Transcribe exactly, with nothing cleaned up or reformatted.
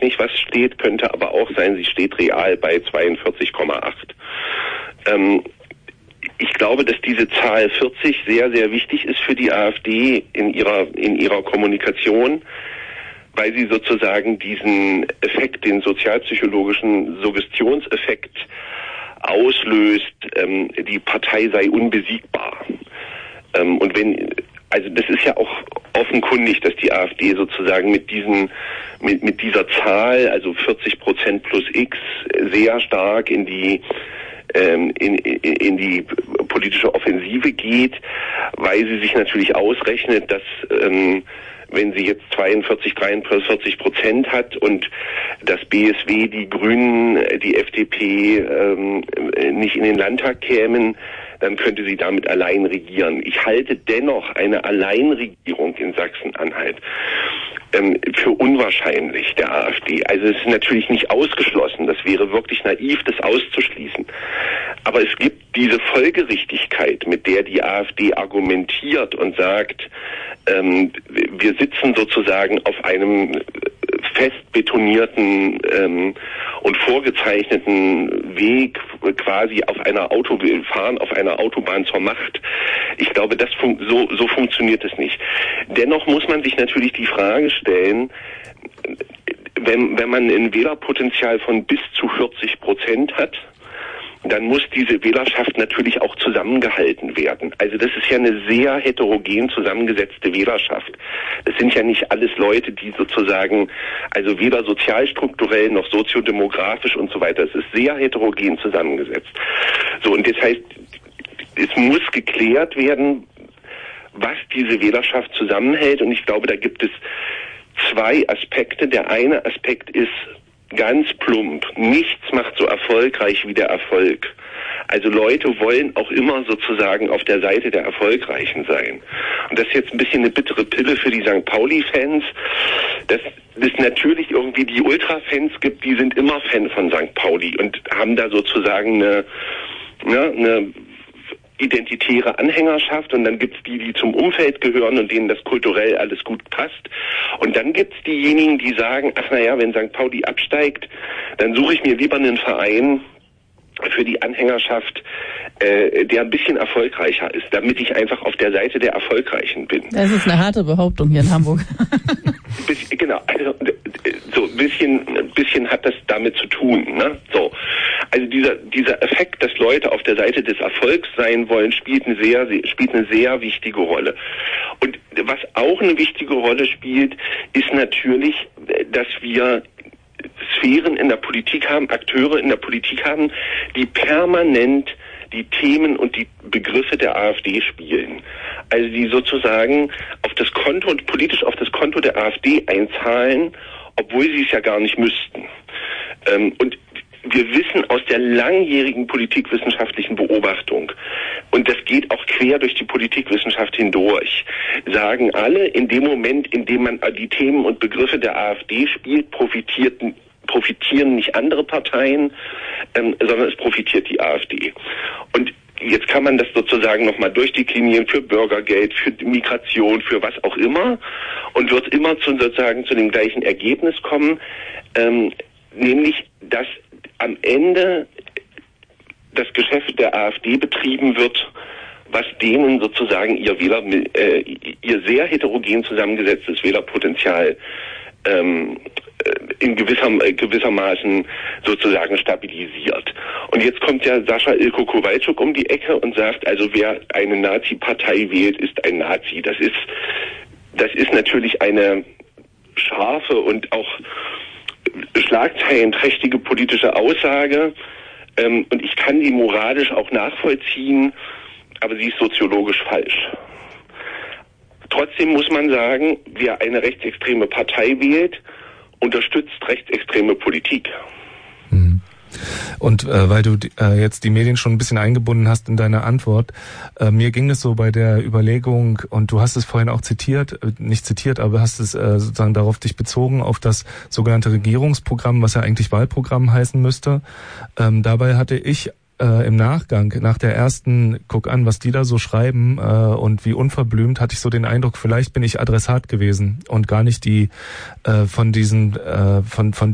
nicht, was steht, könnte aber auch sein, sie steht real bei zweiundvierzig Komma acht. Ähm, ich glaube, dass diese Zahl vierzig sehr, sehr wichtig ist für die AfD in ihrer, in ihrer Kommunikation, weil sie sozusagen diesen Effekt, den sozialpsychologischen Suggestionseffekt auslöst, ähm, die Partei sei unbesiegbar. Ähm, und wenn, also das ist ja auch offenkundig, dass die AfD sozusagen mit diesen, mit, mit dieser Zahl, also vierzig Prozent plus X, sehr stark in die, ähm, in, in, in die politische Offensive geht, weil sie sich natürlich ausrechnet, dass, ähm, wenn sie jetzt zweiundvierzig, dreiundvierzig Prozent hat und das B S W, die Grünen, die F D P ähm, nicht in den Landtag kämen, dann könnte sie damit allein regieren. Ich halte dennoch eine Alleinregierung in Sachsen-Anhalt ähm, für unwahrscheinlich der AfD. Also es ist natürlich nicht ausgeschlossen, das wäre wirklich naiv, das auszuschließen. Aber es gibt diese Folgerichtigkeit, mit der die AfD argumentiert und sagt, ähm, wir sitzen sozusagen auf einem fest betonierten ähm, und vorgezeichneten Weg, quasi auf einer Auto fahren auf einer Autobahn zur Macht. Ich glaube, das fun- so, so funktioniert es nicht. Dennoch muss man sich natürlich die Frage stellen, wenn, wenn man ein Wählerpotenzial von bis zu vierzig Prozent hat, dann muss diese Wählerschaft natürlich auch zusammengehalten werden. Also das ist ja eine sehr heterogen zusammengesetzte Wählerschaft. Das sind ja nicht alles Leute, die sozusagen, also weder sozialstrukturell noch soziodemografisch und so weiter. Es ist sehr heterogen zusammengesetzt. So, und das heißt, es muss geklärt werden, was diese Wählerschaft zusammenhält. Und ich glaube, da gibt es zwei Aspekte. Der eine Aspekt ist ganz plump: nichts macht so erfolgreich wie der Erfolg. Also Leute wollen auch immer sozusagen auf der Seite der Erfolgreichen sein. Und das ist jetzt ein bisschen eine bittere Pille für die Sankt Pauli-Fans, dass es natürlich irgendwie die Ultra-Fans gibt, die sind immer Fan von Sankt Pauli und haben da sozusagen eine, ne, eine identitäre Anhängerschaft, und dann gibt's die, die zum Umfeld gehören und denen das kulturell alles gut passt. Und dann gibt's diejenigen, die sagen, ach naja, wenn Sankt Pauli absteigt, dann suche ich mir lieber einen Verein für die Anhängerschaft, äh, der ein bisschen erfolgreicher ist, damit ich einfach auf der Seite der Erfolgreichen bin. Das ist eine harte Behauptung hier in Hamburg. Bis, genau, also so ein bisschen, ein bisschen hat das damit zu tun, ne? So, also dieser dieser Effekt, dass Leute auf der Seite des Erfolgs sein wollen, spielt eine sehr spielt eine sehr wichtige Rolle. Und was auch eine wichtige Rolle spielt, ist natürlich, dass wir Sphären in der Politik haben, Akteure in der Politik haben, die permanent die Themen und die Begriffe der AfD spielen. Also die sozusagen auf das Konto und politisch auf das Konto der AfD einzahlen, obwohl sie es ja gar nicht müssten. Ähm, und wir wissen aus der langjährigen politikwissenschaftlichen Beobachtung, und das geht auch quer durch die Politikwissenschaft hindurch, sagen alle, in dem Moment, in dem man die Themen und Begriffe der AfD spielt, profitierten profitieren nicht andere Parteien, ähm, sondern es profitiert die AfD. Und jetzt kann man das sozusagen nochmal durchdeklinieren für Bürgergeld, für Migration, für was auch immer, und wird immer zu, sozusagen zu dem gleichen Ergebnis kommen, ähm, nämlich, dass am Ende das Geschäft der AfD betrieben wird, was denen sozusagen ihr Wähler, äh, ihr sehr heterogen zusammengesetztes Wählerpotenzial ähm, in gewisser, gewissermaßen sozusagen stabilisiert. Und jetzt kommt ja Sascha Ilko Kowalczuk um die Ecke und sagt, also wer eine Nazi-Partei wählt, ist ein Nazi. Das ist, das ist natürlich eine scharfe und auch schlagzeilenträchtige politische Aussage. Ähm, und ich kann die moralisch auch nachvollziehen, aber sie ist soziologisch falsch. Trotzdem muss man sagen, wer eine rechtsextreme Partei wählt, unterstützt rechtsextreme Politik. Und äh, weil du äh, jetzt die Medien schon ein bisschen eingebunden hast in deine Antwort, äh, mir ging es so bei der Überlegung, und du hast es vorhin auch zitiert, äh, nicht zitiert, aber hast es äh, sozusagen darauf dich bezogen, auf das sogenannte Regierungsprogramm, was ja eigentlich Wahlprogramm heißen müsste. Ähm, dabei hatte ich Äh, im Nachgang, nach der ersten, guck an, was die da so schreiben äh, und wie unverblümt, hatte ich so den Eindruck, vielleicht bin ich Adressat gewesen und gar nicht die äh, von diesen, äh, von von